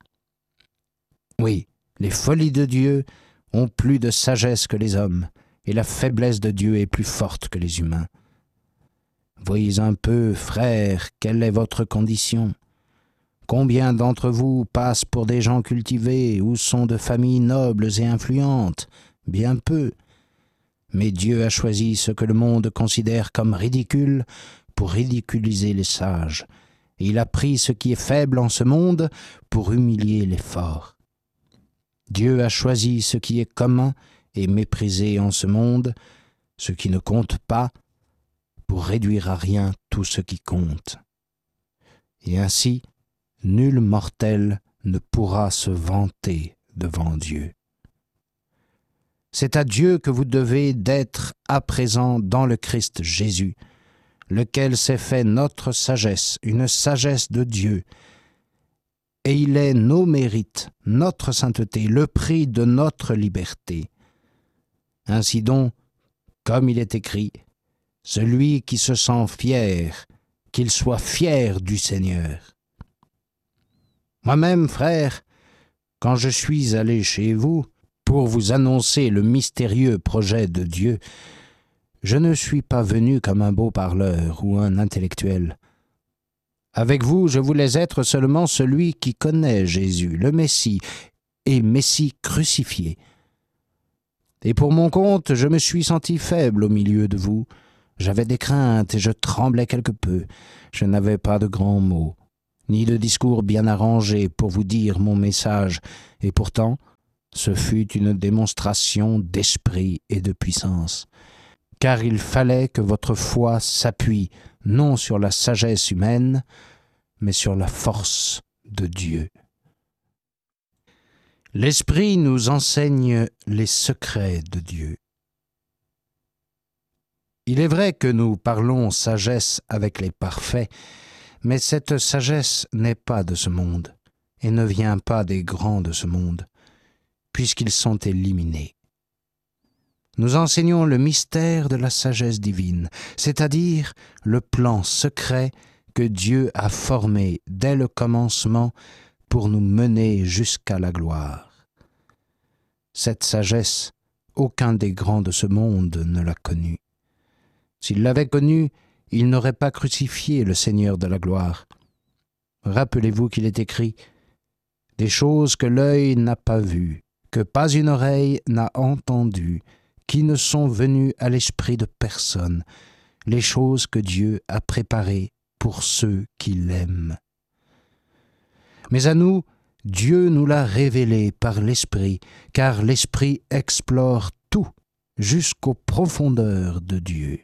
Oui, les folies de Dieu ont plus de sagesse que les hommes, et la faiblesse de Dieu est plus forte que les humains. Voyez un peu, frères, quelle est votre condition. Combien d'entre vous passent pour des gens cultivés ou sont de familles nobles et influentes? Bien peu. Mais Dieu a choisi ce que le monde considère comme ridicule pour ridiculiser les sages. Et il a pris ce qui est faible en ce monde pour humilier les forts. Dieu a choisi ce qui est commun et méprisé en ce monde, ce qui ne compte pas, pour réduire à rien tout ce qui compte. Et ainsi, nul mortel ne pourra se vanter devant Dieu. C'est à Dieu que vous devez d'être à présent dans le Christ Jésus, lequel s'est fait notre sagesse, une sagesse de Dieu, et il est nos mérites, notre sainteté, le prix de notre liberté. Ainsi donc, comme il est écrit, celui qui se sent fier, qu'il soit fier du Seigneur. Moi-même, frère, quand je suis allé chez vous pour vous annoncer le mystérieux projet de Dieu, je ne suis pas venu comme un beau parleur ou un intellectuel. Avec vous, je voulais être seulement celui qui connaît Jésus, le Messie, et Messie crucifié. Et pour mon compte, je me suis senti faible au milieu de vous, J'avais des craintes et je tremblais quelque peu. Je n'avais pas de grands mots, ni de discours bien arrangés pour vous dire mon message, et pourtant, ce fut une démonstration d'esprit et de puissance, car il fallait que votre foi s'appuie non sur la sagesse humaine, mais sur la force de Dieu. L'Esprit nous enseigne les secrets de Dieu. Il est vrai que nous parlons sagesse avec les parfaits, mais cette sagesse n'est pas de ce monde et ne vient pas des grands de ce monde, puisqu'ils sont éliminés. Nous enseignons le mystère de la sagesse divine, c'est-à-dire le plan secret que Dieu a formé dès le commencement pour nous mener jusqu'à la gloire. Cette sagesse, aucun des grands de ce monde ne l'a connue. S'il l'avait connue, il n'aurait pas crucifié le Seigneur de la gloire. Rappelez-vous qu'il est écrit « Des choses que l'œil n'a pas vues, que pas une oreille n'a entendues, qui ne sont venues à l'esprit de personne, les choses que Dieu a préparées pour ceux qui l'aiment. » Mais à nous, Dieu nous l'a révélé par l'Esprit, car l'Esprit explore tout jusqu'aux profondeurs de Dieu.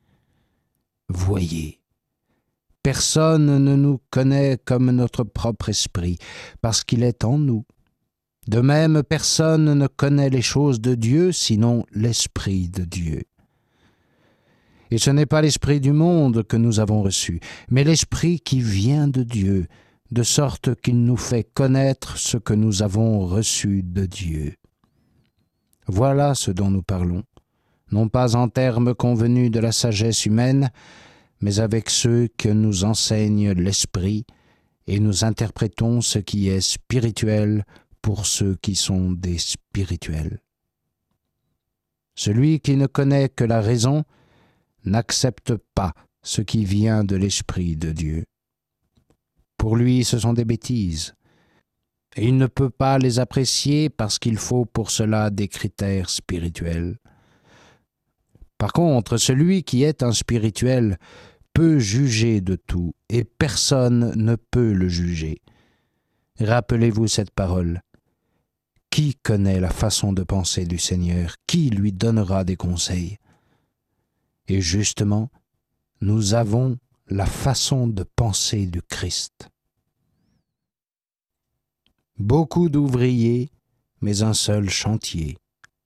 Voyez, personne ne nous connaît comme notre propre esprit, parce qu'il est en nous. De même, personne ne connaît les choses de Dieu, sinon l'Esprit de Dieu. Et ce n'est pas l'Esprit du monde que nous avons reçu, mais l'Esprit qui vient de Dieu, de sorte qu'il nous fait connaître ce que nous avons reçu de Dieu. Voilà ce dont nous parlons, non pas en termes convenus de la sagesse humaine, mais avec ceux que nous enseigne l'Esprit, et nous interprétons ce qui est spirituel pour ceux qui sont des spirituels. Celui qui ne connaît que la raison n'accepte pas ce qui vient de l'Esprit de Dieu. Pour lui, ce sont des bêtises, et il ne peut pas les apprécier parce qu'il faut pour cela des critères spirituels. Par contre, celui qui est un spirituel peut juger de tout, et personne ne peut le juger. Rappelez-vous cette parole. Qui connaît la façon de penser du Seigneur? Qui lui donnera des conseils? Et justement, nous avons la façon de penser du Christ. Beaucoup d'ouvriers, mais un seul chantier.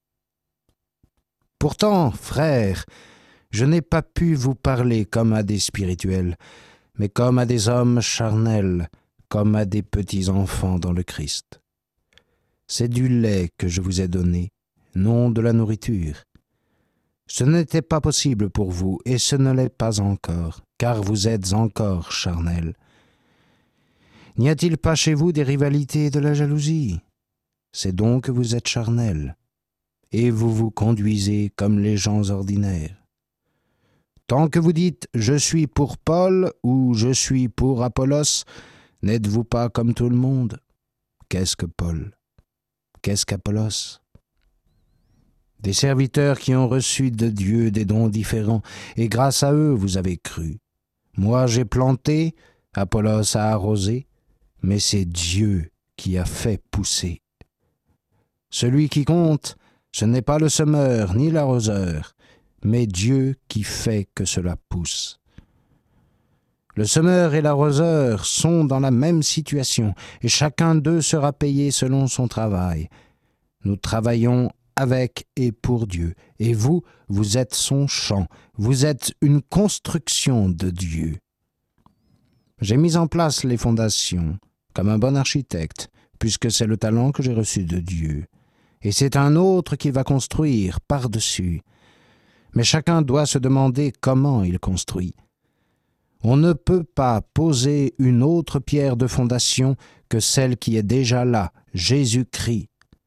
Pourtant, frères, je n'ai pas pu vous parler comme à des spirituels, mais comme à des hommes charnels, comme à des petits enfants dans le Christ. C'est du lait que je vous ai donné, non de la nourriture. Ce n'était pas possible pour vous, et ce ne l'est pas encore, car vous êtes encore charnels. N'y a-t-il pas chez vous des rivalités et de la jalousie? C'est donc que vous êtes charnels, et vous vous conduisez comme les gens ordinaires. Tant que vous dites « je suis pour Paul » ou « je suis pour Apollos », n'êtes-vous pas comme tout le monde? Qu'est-ce que Paul? Qu'est-ce qu'Apollos? Des serviteurs qui ont reçu de Dieu des dons différents, et grâce à eux vous avez cru. Moi j'ai planté, Apollos a arrosé, mais c'est Dieu qui a fait pousser. Celui qui compte, ce n'est pas le semeur ni l'arroseur, mais Dieu qui fait que cela pousse. Le semeur et l'arroseur sont dans la même situation, et chacun d'eux sera payé selon son travail. Nous travaillons avec et pour Dieu, et vous, vous êtes son champ, vous êtes une construction de Dieu. J'ai mis en place les fondations, comme un bon architecte, puisque c'est le talent que j'ai reçu de Dieu. Et c'est un autre qui va construire par-dessus. Mais chacun doit se demander comment il construit. On ne peut pas poser une autre pierre de fondation que celle qui est déjà là, Jésus-Christ.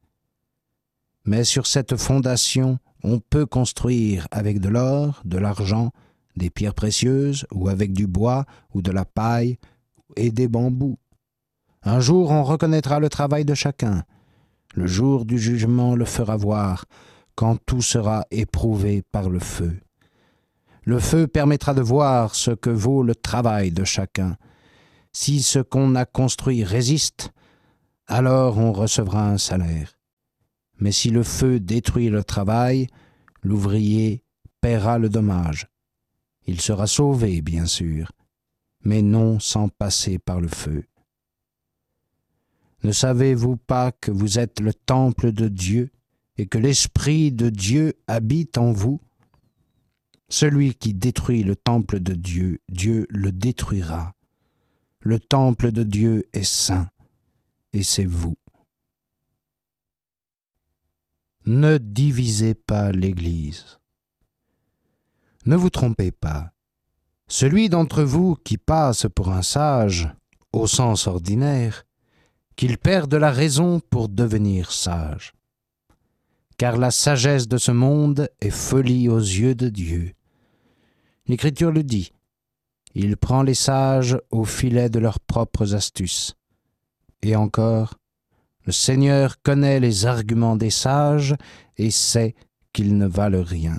Mais sur cette fondation, on peut construire avec de l'or, de l'argent, des pierres précieuses, ou avec du bois, ou de la paille, et des bambous. Un jour, on reconnaîtra le travail de chacun. Le jour du jugement le fera voir, quand tout sera éprouvé par le feu. Le feu permettra de voir ce que vaut le travail de chacun. Si ce qu'on a construit résiste, alors on recevra un salaire. Mais si le feu détruit le travail, l'ouvrier paiera le dommage. Il sera sauvé, bien sûr, mais non sans passer par le feu. Ne savez-vous pas que vous êtes le temple de Dieu et que l'Esprit de Dieu habite en vous? Celui qui détruit le temple de Dieu, Dieu le détruira. Le temple de Dieu est saint, et c'est vous. Ne divisez pas l'Église. Ne vous trompez pas. Celui d'entre vous qui passe pour un sage, au sens ordinaire, qu'il perde la raison pour devenir sage. Car la sagesse de ce monde est folie aux yeux de Dieu. L'Écriture le dit, il prend les sages au filet de leurs propres astuces. Et encore, le Seigneur connaît les arguments des sages et sait qu'ils ne valent rien.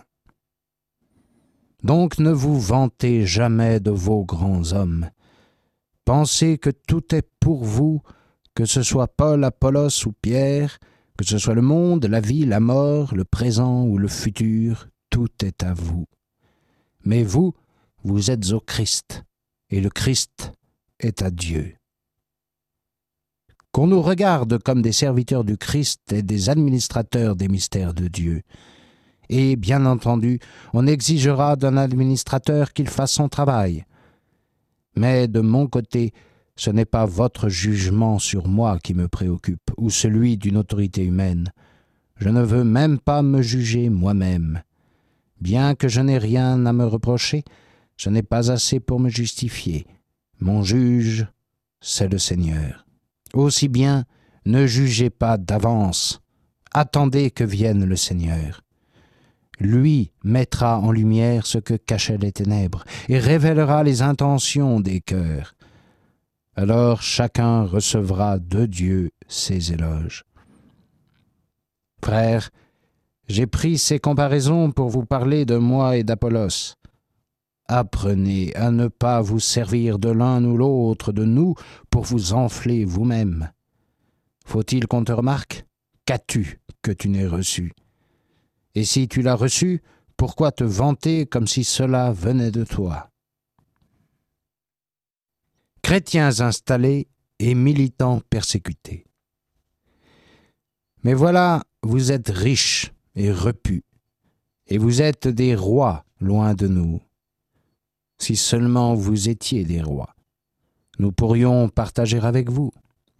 Donc ne vous vantez jamais de vos grands hommes. Pensez que tout est pour vous, que ce soit Paul, Apollos ou Pierre, que ce soit le monde, la vie, la mort, le présent ou le futur, tout est à vous. Mais vous, vous êtes au Christ, et le Christ est à Dieu. Qu'on nous regarde comme des serviteurs du Christ et des administrateurs des mystères de Dieu. Et, bien entendu, on exigera d'un administrateur qu'il fasse son travail. Mais de mon côté, ce n'est pas votre jugement sur moi qui me préoccupe, ou celui d'une autorité humaine. Je ne veux même pas me juger moi-même. Bien que je n'ai rien à me reprocher, je n'ai pas assez pour me justifier. Mon juge, c'est le Seigneur. Aussi bien, ne jugez pas d'avance. Attendez que vienne le Seigneur. Lui mettra en lumière ce que cachaient les ténèbres et révélera les intentions des cœurs. Alors chacun recevra de Dieu ses éloges. Frères, j'ai pris ces comparaisons pour vous parler de moi et d'Apollos. Apprenez à ne pas vous servir de l'un ou l'autre de nous pour vous enfler vous-même. Faut-il qu'on te remarque? Qu'as-tu que tu n'aies reçu? Et si tu l'as reçu, pourquoi te vanter comme si cela venait de toi? Chrétiens installés et militants persécutés. Mais voilà, vous êtes riches et repus, et vous êtes des rois loin de nous. Si seulement vous étiez des rois, nous pourrions partager avec vous.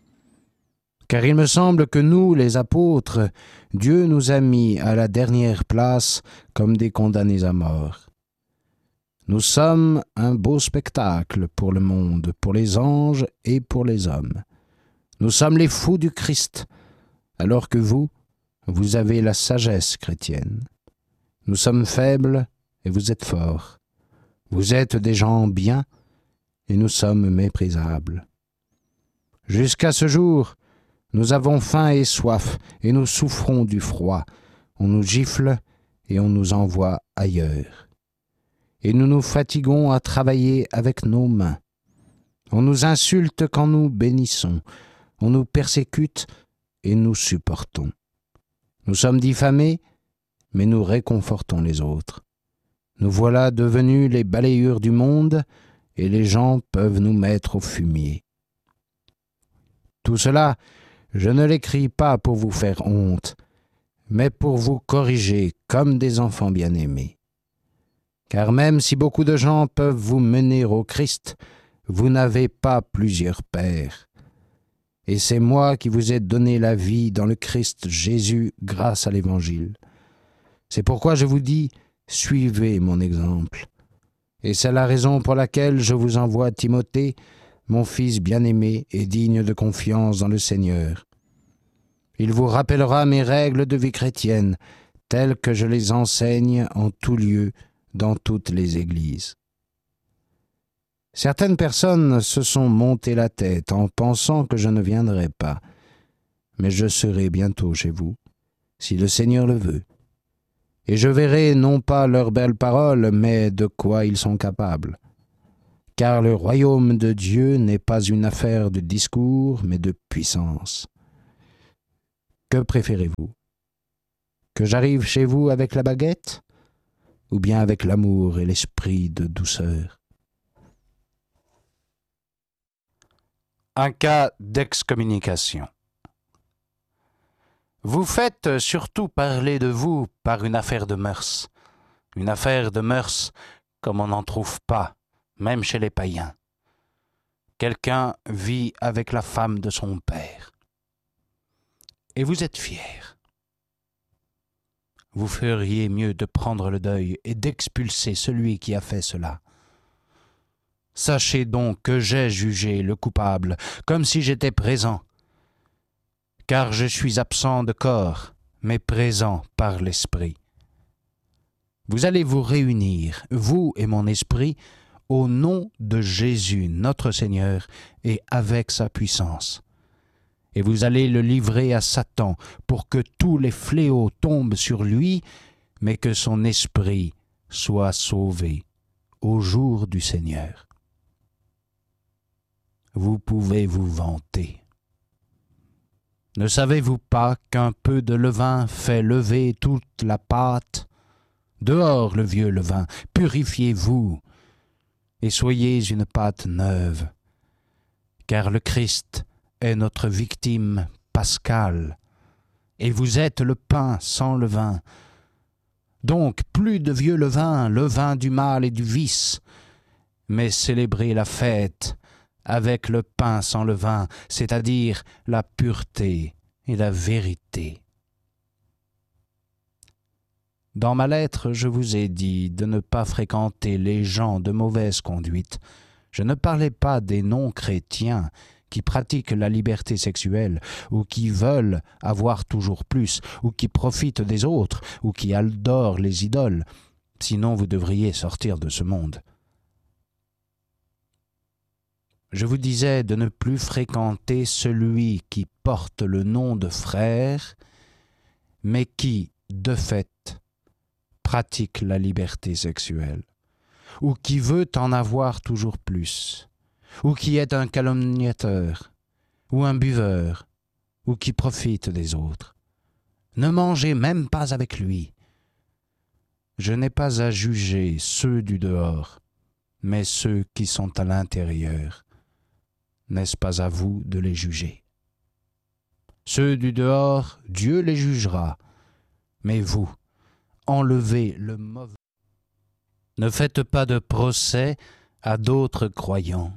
Car il me semble que nous, les apôtres, Dieu nous a mis à la dernière place comme des condamnés à mort. Nous sommes un beau spectacle pour le monde, pour les anges et pour les hommes. Nous sommes les fous du Christ, alors que vous, vous avez la sagesse chrétienne. Nous sommes faibles et vous êtes forts. Vous êtes des gens bien et nous sommes méprisables. Jusqu'à ce jour, nous avons faim et soif et nous souffrons du froid. On nous gifle et on nous envoie ailleurs. Et nous nous fatiguons à travailler avec nos mains. On nous insulte quand nous bénissons. On nous persécute et nous supportons. Nous sommes diffamés, mais nous réconfortons les autres. Nous voilà devenus les balayures du monde et les gens peuvent nous mettre au fumier. Tout cela, je ne l'écris pas pour vous faire honte, mais pour vous corriger comme des enfants bien-aimés. Car même si beaucoup de gens peuvent vous mener au Christ, vous n'avez pas plusieurs pères. Et c'est moi qui vous ai donné la vie dans le Christ Jésus grâce à l'Évangile. C'est pourquoi je vous dis, suivez mon exemple. Et c'est la raison pour laquelle je vous envoie Timothée, mon fils bien-aimé et digne de confiance dans le Seigneur. Il vous rappellera mes règles de vie chrétienne, telles que je les enseigne en tout lieu, dans toutes les églises. Certaines personnes se sont montées la tête en pensant que je ne viendrai pas, mais je serai bientôt chez vous, si le Seigneur le veut. et je verrai non pas leurs belles paroles, mais de quoi ils sont capables. Car le royaume de Dieu n'est pas une affaire de discours, mais de puissance. Que préférez-vous? Que j'arrive chez vous avec la baguette, ou bien avec l'amour et l'esprit de douceur? Un cas d'excommunication. Vous faites surtout parler de vous par une affaire de mœurs. Une affaire de mœurs comme on n'en trouve pas, même chez les païens. Quelqu'un vit avec la femme de son père. Et vous êtes fier. Vous feriez mieux de prendre le deuil et d'expulser celui qui a fait cela. Sachez donc que j'ai jugé le coupable, comme si j'étais présent, car je suis absent de corps, mais présent par l'esprit. Vous allez vous réunir, vous et mon esprit, au nom de Jésus, notre Seigneur, et avec sa puissance. Et vous allez le livrer à Satan pour que tous les fléaux tombent sur lui, mais que son esprit soit sauvé au jour du Seigneur. Vous pouvez vous vanter. Ne savez-vous pas qu'un peu de levain fait lever toute la pâte? Dehors le vieux levain, purifiez-vous, et soyez une pâte neuve, car le Christ est notre victime pascale, et vous êtes le pain sans levain. Donc plus de vieux levain, levain du mal et du vice, mais célébrez la fête avec le pain sans levain, c'est-à-dire la pureté et la vérité. Dans ma lettre, je vous ai dit de ne pas fréquenter les gens de mauvaise conduite. Je ne parlais pas des non-chrétiens qui pratiquent la liberté sexuelle, ou qui veulent avoir toujours plus, ou qui profitent des autres, ou qui adorent les idoles. Sinon, vous devriez sortir de ce monde. Je vous disais de ne plus fréquenter celui qui porte le nom de frère, mais qui, de fait, pratique la liberté sexuelle, ou qui veut en avoir toujours plus, ou qui est un calomniateur, ou un buveur, ou qui profite des autres. Ne mangez même pas avec lui. Je n'ai pas à juger ceux du dehors, mais ceux qui sont à l'intérieur. N'est-ce pas à vous de les juger? Ceux du dehors, Dieu les jugera, mais vous, enlevez le mauvais. Ne faites pas de procès à d'autres croyants.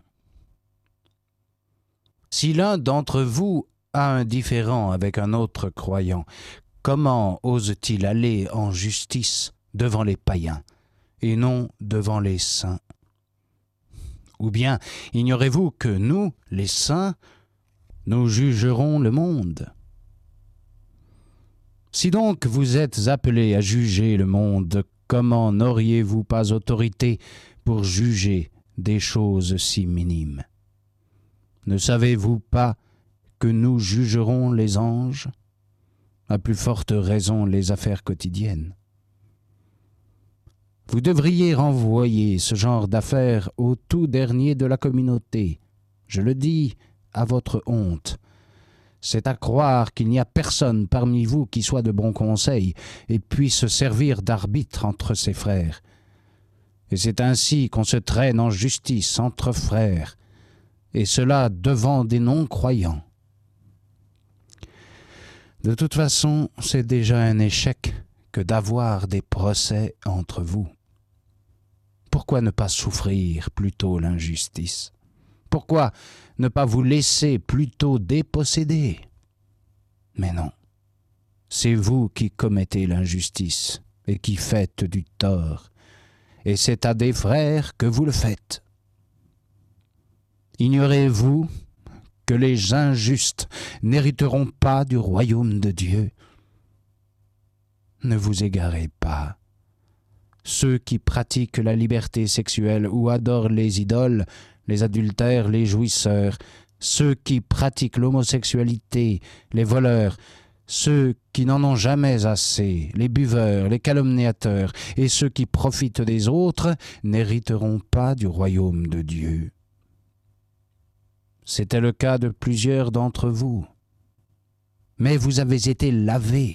Si l'un d'entre vous a un différend avec un autre croyant, comment ose-t-il aller en justice devant les païens et non devant les saints? Ou bien ignorez-vous que nous, les saints, nous jugerons le monde? Si donc vous êtes appelés à juger le monde, comment n'auriez-vous pas autorité pour juger des choses si minimes? Ne savez-vous pas que nous jugerons les anges? À plus forte raison les affaires quotidiennes. Vous devriez renvoyer ce genre d'affaires au tout dernier de la communauté. Je le dis à votre honte. C'est à croire qu'il n'y a personne parmi vous qui soit de bon conseil et puisse servir d'arbitre entre ses frères. Et c'est ainsi qu'on se traîne en justice entre frères, et cela devant des non-croyants. De toute façon, c'est déjà un échec que d'avoir des procès entre vous. Pourquoi ne pas souffrir plutôt l'injustice? Pourquoi ne pas vous laisser plutôt déposséder? Mais non, c'est vous qui commettez l'injustice et qui faites du tort, et c'est à des frères que vous le faites. Ignorez-vous que les injustes n'hériteront pas du royaume de Dieu? Ne vous égarez pas. Ceux qui pratiquent la liberté sexuelle ou adorent les idoles, les adultères, les jouisseurs, ceux qui pratiquent l'homosexualité, les voleurs, Ceux qui n'en ont jamais assez, les buveurs, les calomniateurs et ceux qui profitent des autres n'hériteront pas du royaume de Dieu. C'était le cas de plusieurs d'entre vous. Mais vous avez été lavés,